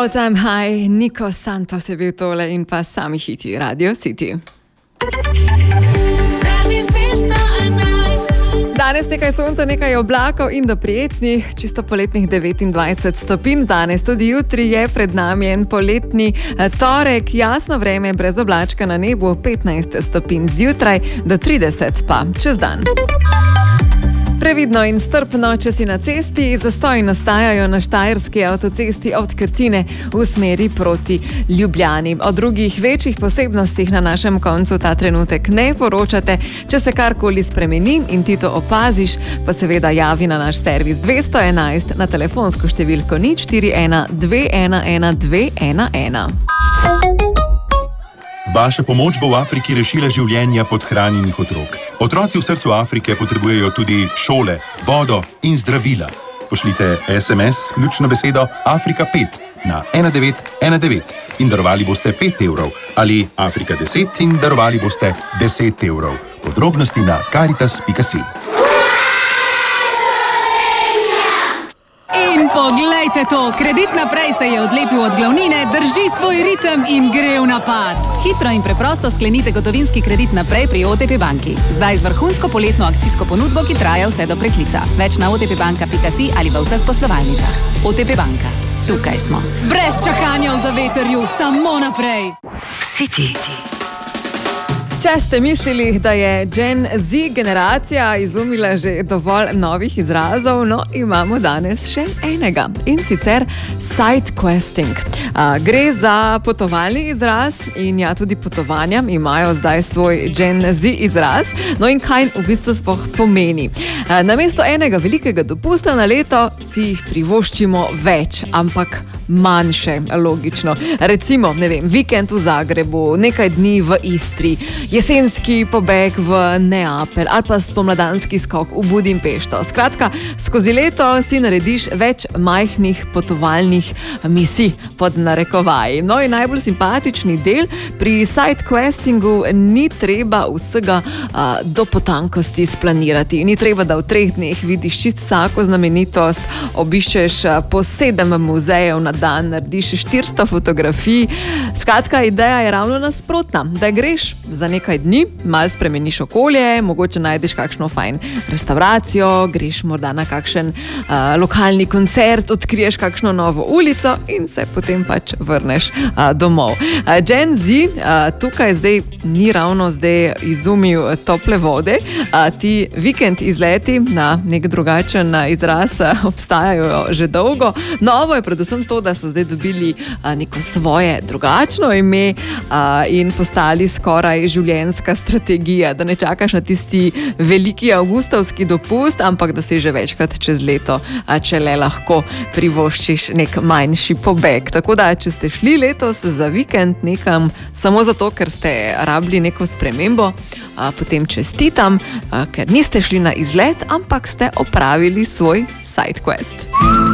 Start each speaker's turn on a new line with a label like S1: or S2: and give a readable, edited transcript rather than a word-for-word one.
S1: All Time High, Nico Santos je bil tole in pa sami hiti Radio City. Danes nekaj sonca, nekaj oblakov in do prijetnih, čisto poletnih 29 stopinj. Danes tudi jutri je pred nami en poletni torek, jasno vreme, brez oblačka na nebu, 15 stopinj zjutraj do 30 pa čez dan. Previdno in strpno, če si na cesti, zastoji nastajajo na štajerski avtocesti od Krtine v smeri proti Ljubljani. O drugih večjih posebnostih na našem koncu ta trenutek ne poročate. Če se karkoli spremeni in ti to opaziš, pa seveda javi na naš servis 211 na telefonsko številko 041 211 211.
S2: Vaša pomoč bo v Afriki rešila življenja podhranjenih otrok. Otroci v srcu Afrike potrebujejo tudi šole, vodo in zdravila. Pošljite SMS s ključno besedo Afrika 5 na 1919 in darovali boste 5 evrov ali Afrika 10 in darovali boste 10 evrov. Podrobnosti na caritas.si.
S3: In poglejte to, Kredit naprej se je odlepil od glavnine, drži svoj ritem in gre v napad. Hitro in preprosto sklenite gotovinski kredit naprej pri OTP banki. Zdaj z vrhunsko poletno akcijsko ponudbo, ki traja vse do preklica. Več na otpbanka.si ali v vseh poslovalnicah. OTP banka. Tukaj smo. Brez čakanja v zavetrju, samo naprej.
S4: City.
S1: Če ste mislili, da je Gen Z generacija izumila že dovolj novih izrazov, no, imamo danes še enega, in sicer sidequesting. Gre za potovalni izraz in ja, tudi potovanja imajo zdaj svoj Gen Z izraz. No in kaj v bistvu sploh pomeni? Namesto enega velikega dopusta na leto si jih privoščimo več, ampak manjše, logično. Recimo, ne vem, vikend v Zagrebu, nekaj dni v Istri, jesenski pobeg v Neapelj ali pa spomladanski skok v Budimpešto. Skratka, skozi leto si narediš več majhnih potovalnih misij pod narekovaji. No in najbolj simpatični del, pri sidequestingu ni treba vsega do potankosti splanirati. Ni treba, da v 3 dneh vidiš čist vsako znamenitost, obiščeš po 7 muzejev na dan, narediš 400 fotografij. Skratka, ideja je ravno nasprotna, da greš za nekaj dni, malo spremeniš okolje, mogoče najdeš kakšno fajn restauracijo, greš morda na kakšen lokalni koncert, odkriješ kakšno novo ulico in se potem pač vrneš domov. Gen Z tukaj zdaj ni ravno izumil tople vode. Ti vikend izleti na nek drugačen izraz obstajajo že dolgo. Novo je predvsem to, da so zdaj dobili neko svoje drugačno ime in postali skoraj življenjska strategija, da ne čakaš na tisti veliki avgustovski dopust, ampak da si že večkrat čez leto, če le lahko privoščiš nek manjši pobeg. Tako da, če ste šli letos za vikend nekam samo zato, ker ste rabili neko spremembo, potem čestitam, ker niste šli na izlet, ampak ste opravili svoj sidequest.